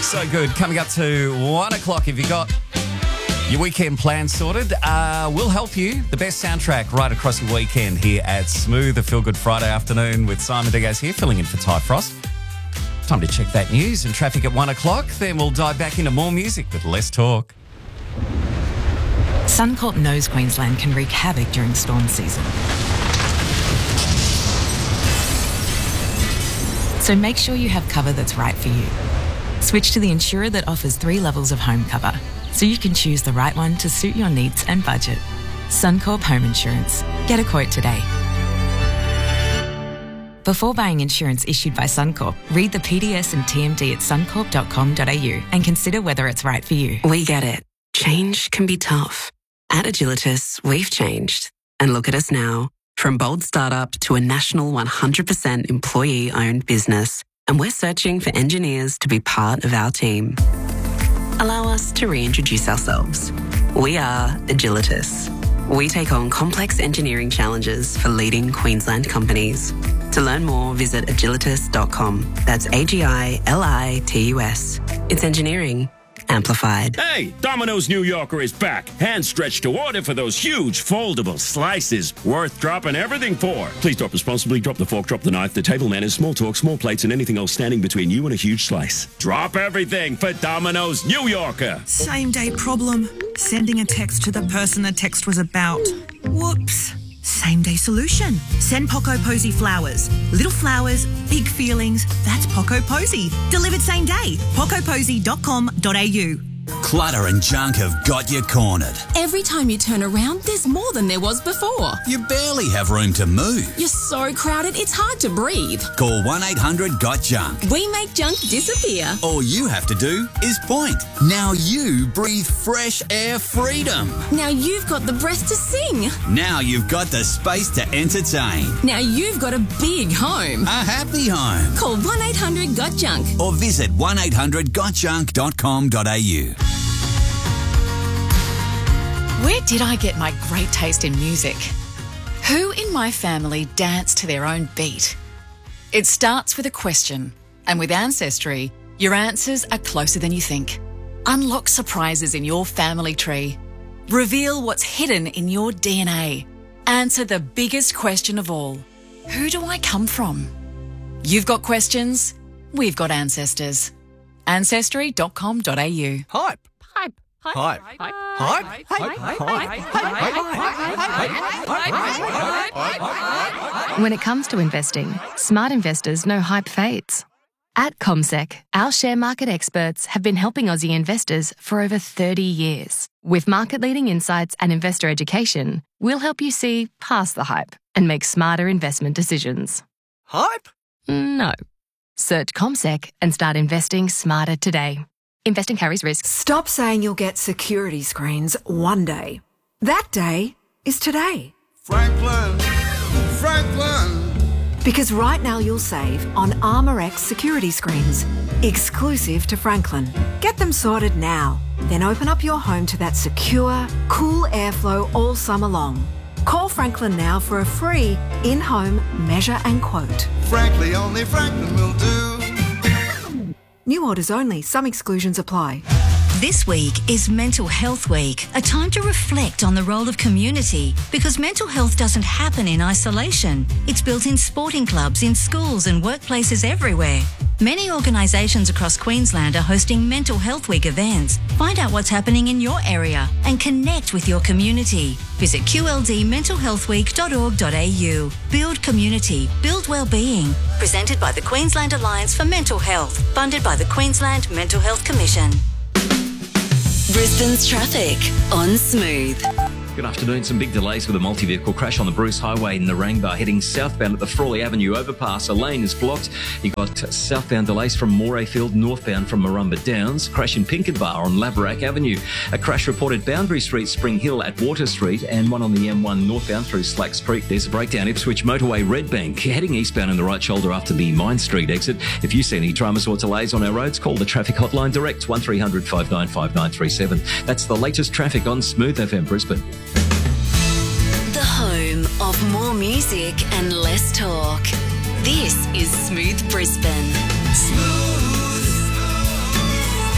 So good. Coming up to 1 o'clock. If you got your weekend plans sorted, we'll help you. The best soundtrack right across your weekend here at Smooth, a Feel Good Friday afternoon with Simon Diaz here, filling in for Ty Frost. Time to check that news and traffic at 1 o'clock. Then we'll dive back into more music with less talk. Suncorp knows Queensland can wreak havoc during storm season. So make sure you have cover that's right for you. Switch to the insurer that offers 3 levels of home cover, so you can choose the right one to suit your needs and budget. Suncorp Home Insurance. Get a quote today. Before buying insurance issued by Suncorp, read the PDS and TMD at suncorp.com.au and consider whether it's right for you. We get it. Change can be tough. At Agilitas, we've changed. And look at us now. From bold startup to a national 100% employee-owned business. And we're searching for engineers to be part of our team. Allow us to reintroduce ourselves. We are Agilitas. We take on complex engineering challenges for leading Queensland companies. To learn more, visit agilitas.com. That's AGILITUS. It's engineering amplified. Hey, Domino's New Yorker is back. Hand stretched to order for those huge foldable slices. Worth dropping everything for. Please drop responsibly. Drop the fork, drop the knife, the table manners, small talk, small plates, and anything else standing between you and a huge slice. Drop everything for Domino's New Yorker. Same day problem. Sending a text to the person the text was about. Whoops. Same day solution. Send Poco Posy flowers. Little flowers, big feelings. That's Poco Posy. Delivered same day. pocoposy.com.au. Clutter and junk have got you cornered. Every time you turn around, there's more than there was before. You barely have room to move. You're so crowded, it's hard to breathe. Call 1-800-GOT-JUNK. We make junk disappear. All you have to do is point. Now you breathe fresh air freedom. Now you've got the breath to sing. Now you've got the space to entertain. Now you've got a big home. A happy home. Call 1-800-GOT-JUNK. Or visit 1-800-GOTJUNK.com.au. Where did I get my great taste in music? Who in my family dance to their own beat? It starts with a question, and with Ancestry, your answers are closer than you think. Unlock surprises in your family tree. Reveal what's hidden in your DNA. Answer the biggest question of all. Who do I come from? You've got questions, we've got ancestors. Ancestry.com.au. Hype. Hype. When it comes to investing, smart investors know hype fades. At CommSec, our share market experts have been helping Aussie investors for over 30 years. With market-leading insights and investor education, we'll help you see past the hype and make smarter investment decisions. Hype? No. Search CommSec and start investing smarter today. Investing carries risks. Stop saying you'll get security screens one day. That day is today. Franklin. Because right now you'll save on ArmorX security screens, exclusive to Franklin. Get them sorted now. Then open up your home to that secure, cool airflow all summer long. Call Franklin now for a free in-home measure and quote. Frankly, only Franklin will do. New orders only. Some exclusions apply. This week is Mental Health Week, a time to reflect on the role of community, because mental health doesn't happen in isolation. It's built in sporting clubs, in schools and workplaces everywhere. Many organisations across Queensland are hosting Mental Health Week events. Find out what's happening in your area and connect with your community. Visit qldmentalhealthweek.org.au. Build community, build wellbeing. Presented by the Queensland Alliance for Mental Health, funded by the Queensland Mental Health Commission. Brisbane's traffic on Smooth. Good afternoon. Some big delays with a multi-vehicle crash on the Bruce Highway in Narangba heading southbound at the Frawley Avenue overpass. A lane is blocked. You've got southbound delays from Morayfield, northbound from Marumba Downs. Crash in Pinkenbar on Laverack Avenue. A crash reported Boundary Street, Spring Hill at Water Street, and one on the M1 northbound through Slacks Creek. There's a breakdown. Ipswich Motorway Redbank heading eastbound in the right shoulder after the Mine Street exit. If you see any dramas or delays on our roads, call the traffic hotline direct 1300 595937. That's the latest traffic on Smooth FM Brisbane. The home of more music and less talk. This is Smooth Brisbane.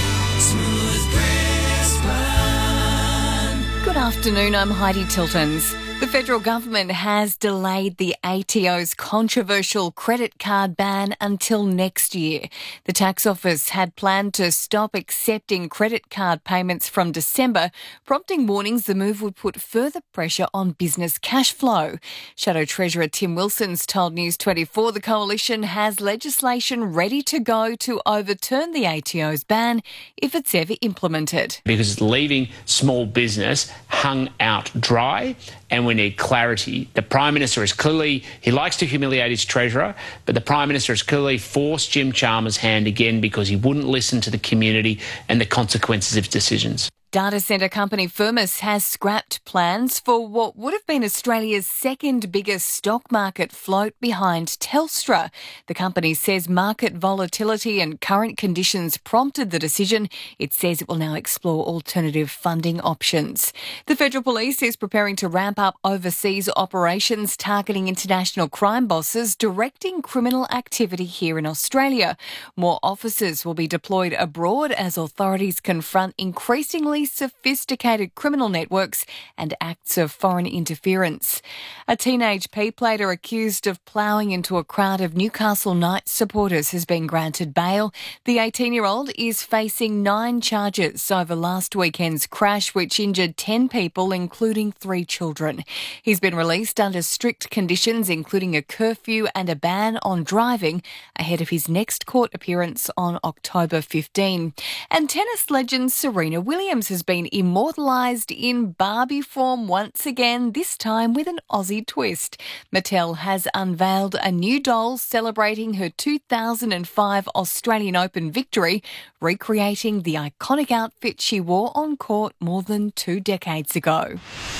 afternoon, I'm Heidi Tiltons. The federal government has delayed the ATO's controversial credit card ban until next year. The tax office had planned to stop accepting credit card payments from December, prompting warnings the move would put further pressure on business cash flow. Shadow Treasurer Tim Wilson's told News 24 the coalition has legislation ready to go to overturn the ATO's ban if it's ever implemented. Because it's leaving small business hung out dry, and we need clarity. The Prime Minister is clearly, he likes to humiliate his Treasurer, but the Prime Minister has clearly forced Jim Chalmers' hand again because he wouldn't listen to the community and the consequences of decisions. Data centre company Firmus has scrapped plans for what would have been Australia's second biggest stock market float behind Telstra. The company says market volatility and current conditions prompted the decision. It says it will now explore alternative funding options. The Federal Police is preparing to ramp up overseas operations targeting international crime bosses directing criminal activity here in Australia. More officers will be deployed abroad as authorities confront increasingly sophisticated criminal networks and acts of foreign interference. A teenage P-plater accused of ploughing into a crowd of Newcastle Knights supporters has been granted bail. The 18-year-old is facing 9 charges over last weekend's crash, which injured 10 people, including 3 children. He's been released under strict conditions, including a curfew and a ban on driving, ahead of his next court appearance on October 15. And tennis legend Serena Williams has been immortalised in Barbie form once again, this time with an Aussie twist. Mattel has unveiled a new doll celebrating her 2005 Australian Open victory, recreating the iconic outfit she wore on court more than 2 decades ago.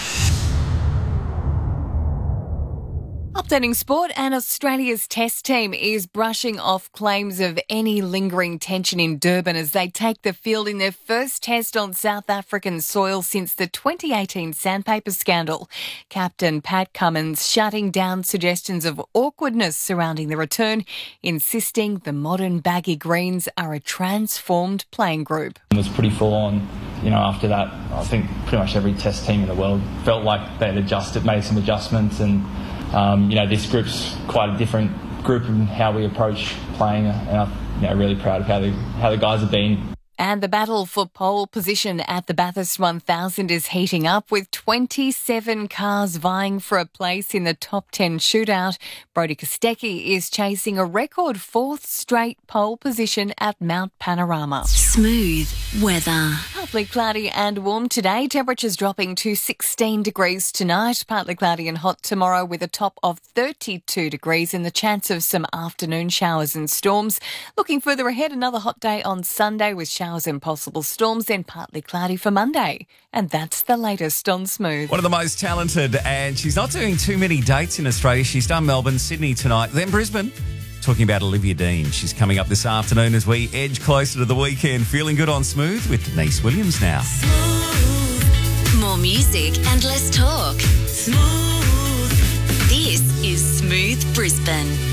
Updating sport, and Australia's Test team is brushing off claims of any lingering tension in Durban as they take the field in their first Test on South African soil since the 2018 sandpaper scandal. Captain Pat Cummins shutting down suggestions of awkwardness surrounding the return, insisting the modern baggy greens are a transformed playing group. It was pretty full on. After that, I think pretty much every Test team in the world felt like they'd made some adjustments, and this group's quite a different group in how we approach playing, and I'm really proud of how the guys have been. And the battle for pole position at the Bathurst 1000 is heating up, with 27 cars vying for a place in the top 10 shootout. Brodie Kostecki is chasing a record 4th straight pole position at Mount Panorama. Smooth weather. Partly cloudy and warm today. Temperatures dropping to 16 degrees tonight. Partly cloudy and hot tomorrow with a top of 32 degrees and the chance of some afternoon showers and storms. Looking further ahead, another hot day on Sunday with showers and possible storms, then partly cloudy for Monday. And that's the latest on Smooth. One of the most talented, and she's not doing too many dates in Australia. She's done Melbourne, Sydney tonight, then Brisbane. Talking about Olivia Dean. She's coming up this afternoon as we edge closer to the weekend. Feeling good on Smooth with Denise Williams now. Smooth. More music and less talk. Smooth. This is Smooth Brisbane.